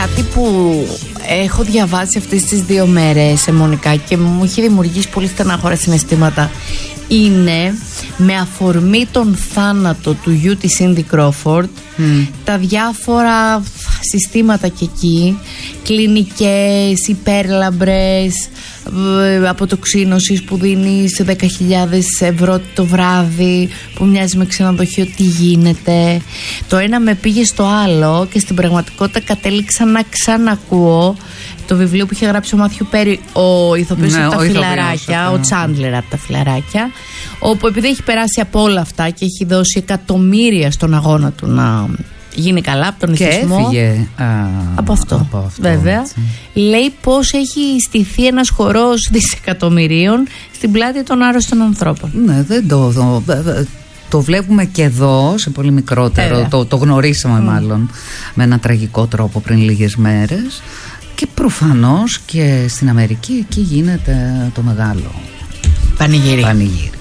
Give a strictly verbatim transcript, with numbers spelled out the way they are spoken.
κάτι που έχω διαβάσει αυτές τις δύο μέρες, Μονικά, και μου έχει δημιουργήσει πολύ στενάχωρα συναισθήματα. Είναι με αφορμή τον θάνατο του γιου της Σίντι Κρόφορντ, mm. τα διάφορα συστήματα και εκεί, κλινικές, υπέρλαμπρες, αποτοξίνωσης που δίνεις δέκα χιλιάδες ευρώ το βράδυ, που μοιάζει με ξενοδοχείο, τι γίνεται. Το ένα με πήγε στο άλλο και στην πραγματικότητα κατέληξα να ξανακούω το βιβλίο που είχε γράψει ο Μάθιου Πέρι, ο ηθοποιός ναι, από τα φιλαράκια, ο Τσάντλερ από τα φιλαράκια, όπου επειδή έχει περάσει από όλα αυτά και έχει δώσει εκατομμύρια στον αγώνα του να γίνει καλά από τον εθισμό. Και έφυγε α, από, αυτό, από αυτό, βέβαια. Έτσι. Λέει πως έχει στηθεί ένας χορός δισεκατομμυρίων στην πλάτη των άρρωστων ανθρώπων. Ναι, δεν το δω. Το βλέπουμε και εδώ σε πολύ μικρότερο. Το, το γνωρίσαμε mm. μάλλον με έναν τραγικό τρόπο πριν λίγες μέρες. Και προφανώς και στην Αμερική εκεί γίνεται το μεγάλο πανηγύρι. πανηγύρι.